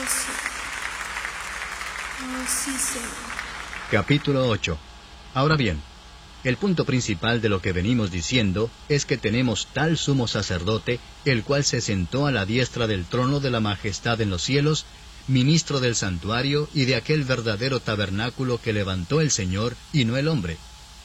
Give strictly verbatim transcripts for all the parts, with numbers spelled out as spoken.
Oh, sí. Oh, sí, Señor. Capítulo ocho. Ahora bien, el punto principal de lo que venimos diciendo es que tenemos tal sumo sacerdote, el cual se sentó a la diestra del trono de la majestad en los cielos, ministro del santuario y de aquel verdadero tabernáculo que levantó el Señor y no el hombre.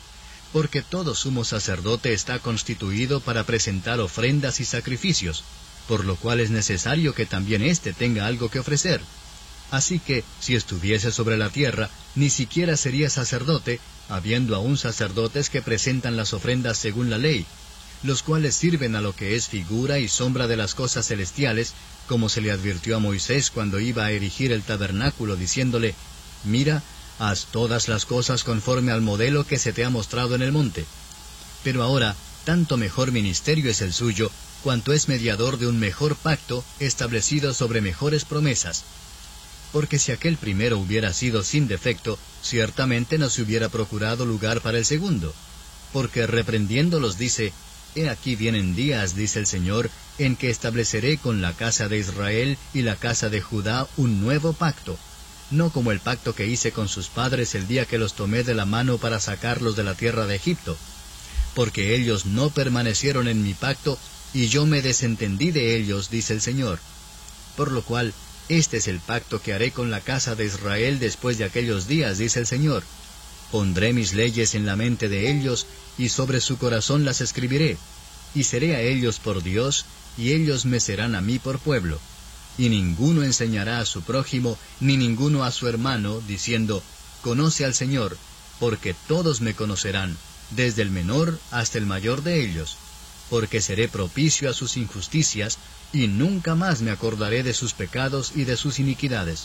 Porque todo sumo sacerdote está constituido para presentar ofrendas y sacrificios, por lo cual es necesario que también éste tenga algo que ofrecer. Así que, si estuviese sobre la tierra, ni siquiera sería sacerdote, habiendo aún sacerdotes que presentan las ofrendas según la ley, los cuales sirven a lo que es figura y sombra de las cosas celestiales, como se le advirtió a Moisés cuando iba a erigir el tabernáculo, diciéndole, «Mira, haz todas las cosas conforme al modelo que se te ha mostrado en el monte». Pero ahora, tanto mejor ministerio es el suyo, cuanto es mediador de un mejor pacto, establecido sobre mejores promesas. Porque si aquel primero hubiera sido sin defecto, ciertamente no se hubiera procurado lugar para el segundo. Porque reprendiéndolos dice, «He aquí vienen días, dice el Señor, en que estableceré con la casa de Israel y la casa de Judá un nuevo pacto, no como el pacto que hice con sus padres el día que los tomé de la mano para sacarlos de la tierra de Egipto. Porque ellos no permanecieron en mi pacto, y yo me desentendí de ellos, dice el Señor. Por lo cual, este es el pacto que haré con la casa de Israel después de aquellos días, dice el Señor. Pondré mis leyes en la mente de ellos, y sobre su corazón las escribiré, y seré a ellos por Dios, y ellos me serán a mí por pueblo. Y ninguno enseñará a su prójimo, ni ninguno a su hermano, diciendo, «Conoce al Señor», porque todos me conocerán, desde el menor hasta el mayor de ellos, porque seré propicio a sus injusticias, y nunca más me acordaré de sus pecados y de sus iniquidades.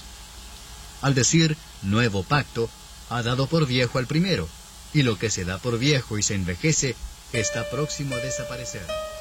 Al decir nuevo pacto, ha dado por viejo al primero, y lo que se da por viejo y se envejece, está próximo a desaparecer.